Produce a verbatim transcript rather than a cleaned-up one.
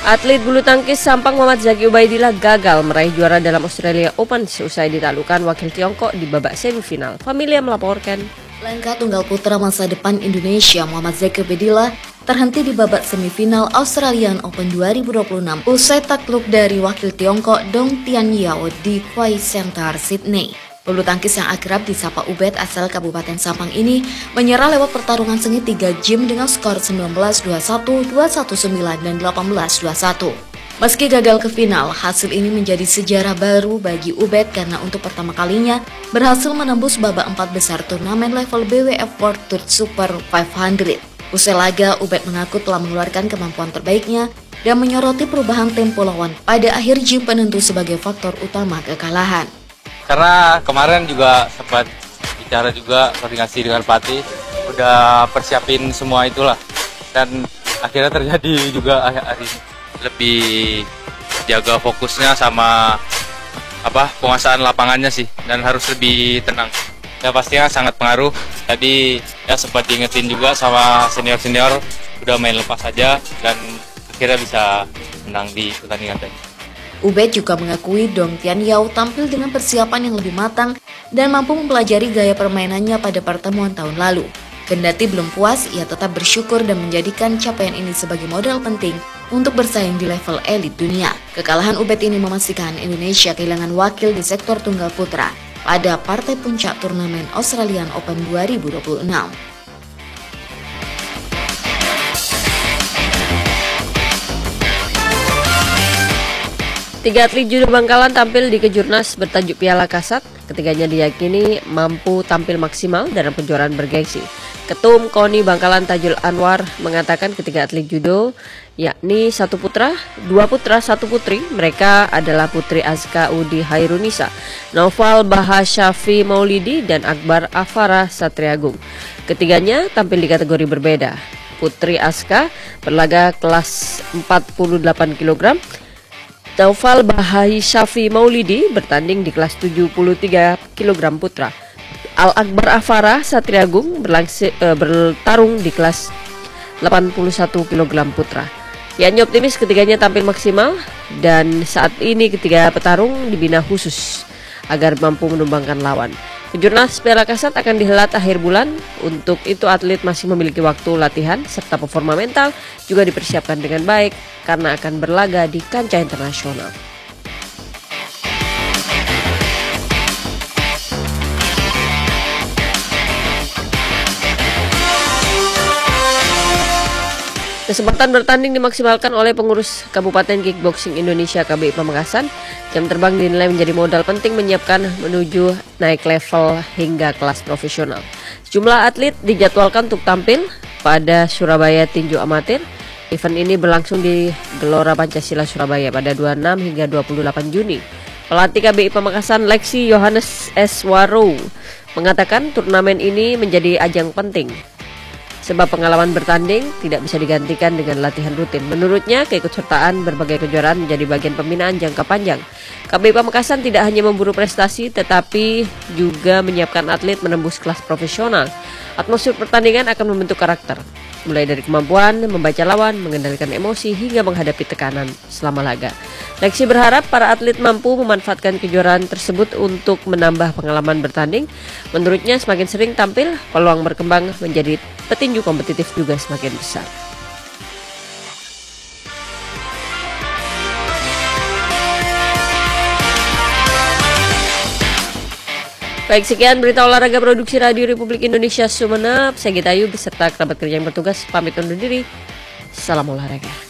Atlet bulu tangkis Sampang Muhammad Zaki Ubaidillah gagal meraih juara dalam Australia Open seusai ditaklukkan wakil Tiongkok di babak semifinal. Familia melaporkan. Langkah tunggal putra masa depan Indonesia Muhammad Zaki Ubaidillah terhenti di babak semifinal Australian Open dua ribu dua puluh enam usai takluk dari wakil Tiongkok Dong Tianyao di Quay Center, Sydney. Bulu tangkis yang akrab disapa Ubed asal Kabupaten Sampang ini menyerah lewat pertarungan sengit tiga game dengan skor sembilan belas dua puluh satu, dua puluh satu sembilan, dan delapan belas dua puluh satu. Meski gagal ke final, hasil ini menjadi sejarah baru bagi Ubed karena untuk pertama kalinya berhasil menembus babak empat besar turnamen level B W F World Tour Super lima ratus. Usai laga, Ubed mengaku telah mengeluarkan kemampuan terbaiknya dan menyoroti perubahan tempo lawan pada akhir game penentu sebagai faktor utama kekalahan. Karena kemarin juga sempat bicara juga koordinasi dengan pelatih, udah persiapin semua itulah, dan akhirnya terjadi juga hari ini. Lebih jaga fokusnya sama apa penguasaan lapangannya sih, dan harus lebih tenang. Ya pastinya sangat pengaruh. Tadi ya sempat diingetin juga sama senior-senior, udah main lepas saja dan akhirnya bisa menang di pertandingan tadi. Ubed juga mengakui Dong Tianyao tampil dengan persiapan yang lebih matang dan mampu mempelajari gaya permainannya pada pertemuan tahun lalu. Kendati belum puas, ia tetap bersyukur dan menjadikan capaian ini sebagai modal penting untuk bersaing di level elit dunia. Kekalahan Ubed ini memastikan Indonesia kehilangan wakil di sektor tunggal putra pada partai puncak turnamen Australian Open dua ribu dua puluh enam. Tiga atlet judo Bangkalan tampil di kejurnas bertajuk Piala Kasat. Ketiganya diyakini mampu tampil maksimal dalam kejuaraan bergengsi. Ketum KONI Bangkalan Tajul Anwar mengatakan ketiga atlet judo, yakni satu putra, dua putra, satu putri. Mereka adalah Putri Azka Udi Hairunisa, Naufal Baha Syafi Maulidi, dan Akbar Afara Satriagung. Ketiganya tampil di kategori berbeda. Putri Azka berlaga kelas empat puluh delapan kilogram. Naufal Bahai Syafi Maulidi bertanding di kelas tujuh puluh tiga kilogram putra. Al-Akbar Afara Satriagung berlangsi, uh, bertarung di kelas delapan puluh satu kilogram putra. Yakni optimis ketiganya tampil maksimal dan saat ini ketiga petarung dibina khusus agar mampu menumbangkan lawan. Kejurnas Piala Kasat akan dihelat akhir bulan. Untuk itu atlet masih memiliki waktu latihan serta performa mental juga dipersiapkan dengan baik karena akan berlaga di kancah internasional. Kesempatan bertanding dimaksimalkan oleh pengurus Kabupaten Kickboxing Indonesia K B I Pamekasan. Jam terbang dinilai menjadi modal penting menyiapkan menuju naik level hingga kelas profesional. Sejumlah atlet dijadwalkan untuk tampil pada Surabaya Tinju Amatir. Event ini berlangsung di Gelora Pancasila Surabaya pada dua puluh enam hingga dua puluh delapan Juni. Pelatih K B I Pamekasan Lexi Yohanes S. Waro mengatakan turnamen ini menjadi ajang penting sebab pengalaman bertanding tidak bisa digantikan dengan latihan rutin. Menurutnya, keikutsertaan berbagai kejuaraan menjadi bagian pembinaan jangka panjang. K B I Pamekasan tidak hanya memburu prestasi, tetapi juga menyiapkan atlet menembus kelas profesional. Atmosfer pertandingan akan membentuk karakter, mulai dari kemampuan membaca lawan, mengendalikan emosi, hingga menghadapi tekanan selama laga. Lexi berharap para atlet mampu memanfaatkan kejuaraan tersebut untuk menambah pengalaman bertanding. Menurutnya semakin sering tampil, peluang berkembang menjadi petinju kompetitif juga semakin besar. Baik, sekian berita olahraga produksi Radio Republik Indonesia Sumeneb. Saya Gita Ayu beserta kerabat kerja yang bertugas pamit undur diri. Salam olahraga.